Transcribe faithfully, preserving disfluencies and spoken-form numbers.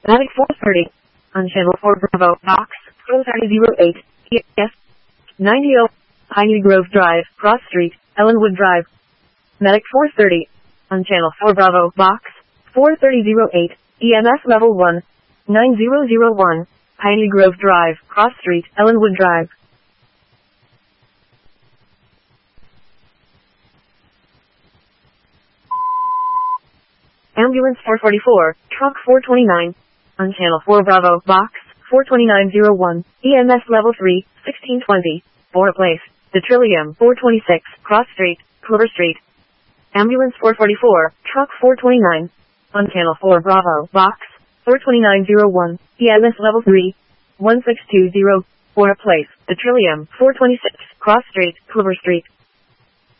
Mavic four thirty. On channel four Bravo, box, four thirty oh eight, E S, ninety oh, Piney Grove Drive, Cross Street, Ellenwood Drive. Medic four thirty. On channel four Bravo, box, four thirty oh eight, E M S level one, nine zero zero one, Piney Grove Drive, Cross Street, Ellenwood Drive. Ambulance four forty-four, truck four twenty-nine. On channel four Bravo, box, four twenty-nine oh one, E M S level three, sixteen twenty, Bora Place, The Trillium, four twenty-six, Cross Street, Clover Street. Ambulance four forty-four, truck four twenty-nine. On channel four Bravo, box, four twenty-nine oh one, E M S level three, one six two zero, Bora Place, The Trillium, four twenty-six, Cross Street, Clover Street.